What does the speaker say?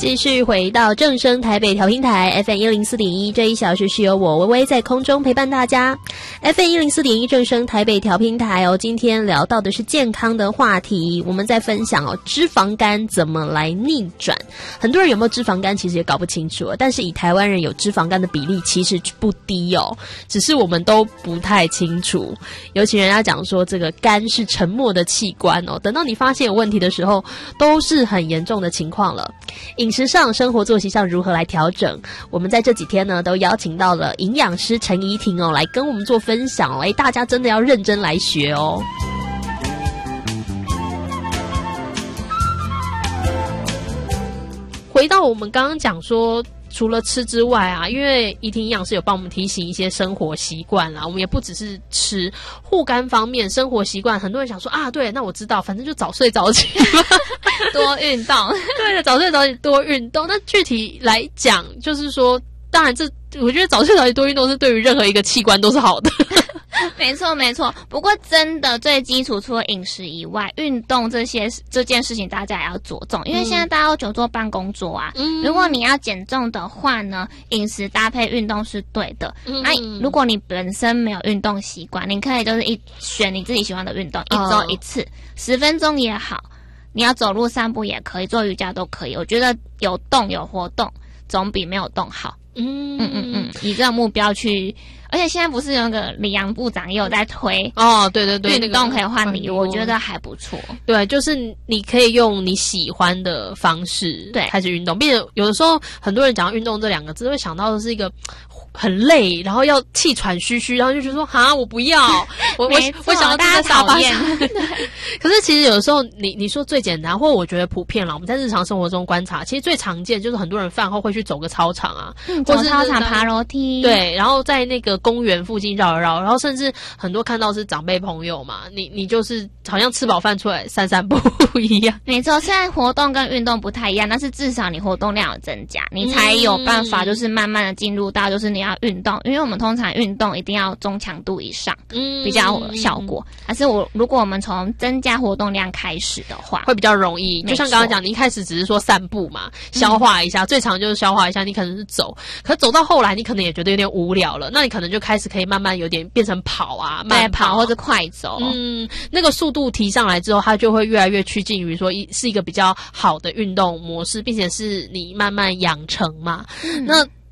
继续回到正声台北调频台 FM104.1， 这一小时是由我微微在空中陪伴大家。FM104.1 正声台北调频台哦，今天聊到的是健康的话题，我们在分享哦，脂肪肝怎么来逆转。很多人有没有脂肪肝其实也搞不清楚，但是以台湾人有脂肪肝的比例其实不低哦，只是我们都不太清楚。尤其人家讲说这个肝是沉默的器官哦，等到你发现有问题的时候，都是很严重的情况了。饮食上、生活作息上如何来调整？我们在这几天呢，都邀请到了营养师陈怡婷哦，来跟我们做分享哦。大家真的要认真来学哦。回到我们刚刚讲说，除了吃之外啊，因为怡婷营养师有帮我们提醒一些生活习惯啦，我们也不只是吃，护肝方面生活习惯，很多人想说啊，对，那我知道，反正就早睡早起多运动。 对的，早睡早起多运动。那具体来讲，就是说，当然我觉得早睡早起多运动是对于任何一个器官都是好的。 没错没错，不过真的最基础除了饮食以外，运动这件事情大家也要着重，因为现在大家都久坐办公桌啊。如果你要减重的话呢，饮食搭配运动是对的。那如果你本身没有运动习惯，你可以就是选你自己喜欢的运动，一周一次，10分钟也好，你要走路散步也可以，做瑜伽都可以。我觉得有动有活动总比没有动好。以这个目标去，而且现在不是有那个李阳部长也有在推哦，对对对， 运动可以换礼物，我觉得还不错。 对，就是你可以用你喜欢的方式开始运动，并且有的时候很多人讲到运动这两个字，会想到的是一个很累，然后要气喘吁吁，然后就觉得说哈，我不要，我想要大家讨厌。 可是其实有的时候你说最简单，或者我觉得普遍啦，我们在日常生活中观察，其实最常见就是很多人饭后会去走个操场啊， 走操场爬楼梯， 对，然后在那个公园附近绕一绕，然后甚至很多看到是长辈朋友嘛，你就是好像吃饱饭出来散散步一样。 没错，现在活动跟运动不太一样，但是至少你活动量有增加，你才有办法就是慢慢的进入到就是你要运动，因为我们通常运动一定要中强度以上，比较有效果。但是如果我们从增加活动量开始的话， 会比较容易。就像刚刚讲，你一开始只是说散步嘛，消化一下，最常就是消化一下，你可能是走，可走到后来你可能也觉得有点无聊了，那你可能就开始可以慢慢有点变成跑啊，慢跑或者快走。 那个速度提上来之后，它就会越来越趋近于说是一个比较好的运动模式，并且是你慢慢养成嘛。那